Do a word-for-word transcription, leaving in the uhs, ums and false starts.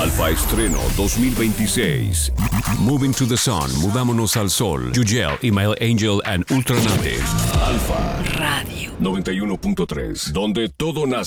Alfa Estreno dos mil veintiséis. Moving to the Sun, Mudámonos al Sol. Yugel, Email Angel and Ultranate. Alfa Radio noventa y uno punto tres, donde todo nace.